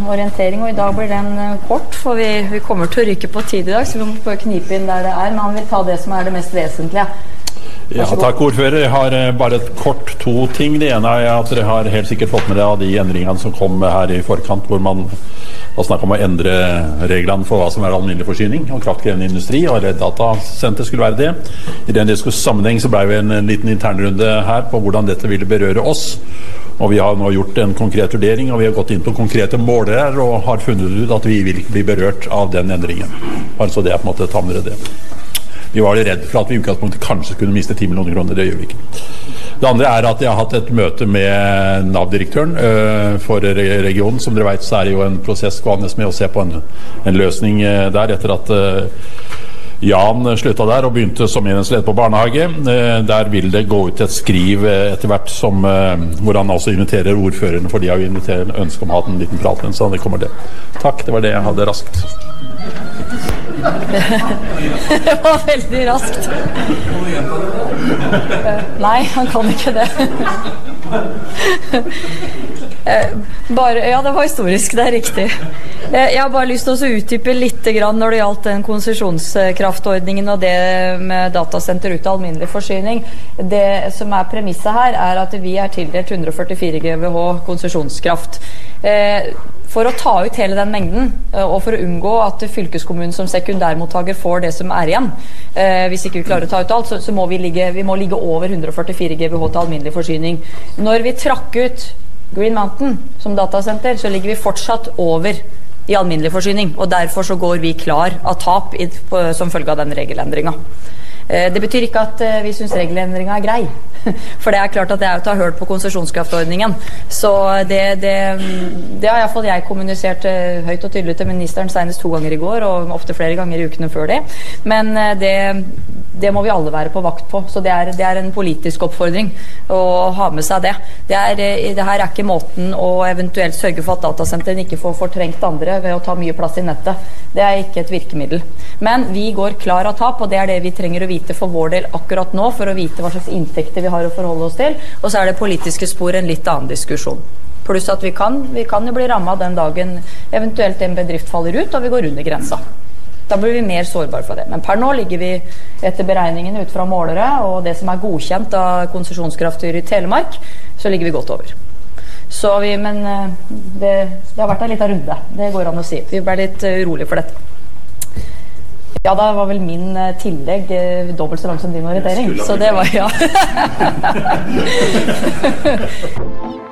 orientering, og i dag blir den kort, for vi kommer til å rykke på tid i dag, så vi må prøve å knipe inn der det men han vil ta det som det mest vesentlige. Ja, takk ordfører. Jeg har bare et kort to ting. Det ene at dere har helt sikkert fått med dere av de endringene som kom her i forkant, hvor man har snakket om å endre reglene for hva som alminnelig forsyning og kraftkrevende industri, og Redd Datasenter skulle være det. I den sammenheng så ble vi en liten internrunde her på hvordan dette ville berøre oss. Og vi har nå gjort en konkret vurdering, og vi har gått inn på konkrete målere og har funnet ut at vi vil ikke bli berørt av den endringen. Bare så det på en måte tar med det. Vi var litt redd for at vi i utgangspunktet kanskje kunne miste 10 millioner kroner, det gjør vi ikke. Det andre at jeg har hatt et møte med NAV-direktøren for regionen. Som dere vet så det jo en prosess gående med å se på en løsning der etter at Jan sluttet der og begynte som enhetsleder på barnehage. Der vil det gå ut et skriv etter hvert hvor han også inviterer ordføreren, for de har jo invitert ønske om å ha en liten prat, så det kommer det. Takk, det var det jeg hadde raskt. Det var veldig raskt. Nei, han kan ikke det. Ja, det var historisk, det riktig. Jeg har bare lyst til å utdype litt når det gjaldt den konsesjonskraftordningen og det med datasenter ut av alminnelig forsyning. Det som premisset her at vi tildelt 144 GWh konsesjonskraft. For å ta ut hele den mengden, og for å unngå at fylkeskommunen som sekundærmottaker får det som igjen, hvis ikke vi klarer å ta ut alt, så må vi må ligge over 144 GWh til alminnelig forsyning. Når vi trakk ut Green Mountain som datasenter, så ligger vi fortsatt over i alminnelig forsyning, og derfor så går vi klar av tap som følge av den regelendringen. Det betyr ikke at vi synes regelendringen grei, for det klart at jeg har hørt på konsesjonskraftordningen, så det har i hvert fall jeg kommunisert høyt og tydelig til ministeren senest 2 ganger i går, og ofte flere ganger i ukene før det, men det må vi alle være på vakt på, så det en politisk oppfordring å ha med seg det. Det her ikke måten å eventuelt sørge for at datasenteren ikke får fortrengt andre ved å ta mye plass i nettet. Det ikke et virkemiddel. Men vi går klar av tap, og det det vi trenger å vite for vår del akkurat nå, for å vite hva slags inntekter vi har å forholde oss til, og så det politiske spor en litt annen diskusjon. Pluss at vi kan jo bli rammet den dagen eventuelt en bedrift faller ut, og vi går under grensa. Da blir vi mer sårbare for det. Men per nå ligger vi etter beregningene ut fra målere, og det som godkjent av konsesjonskraftstyret i Telemark, så ligger vi godt over. Men det har vært en liten runde, det går an å si. Vi ble litt urolig for dette. Ja, det var vel min tillegg dobbelt så langt som din orientering, så det var ja.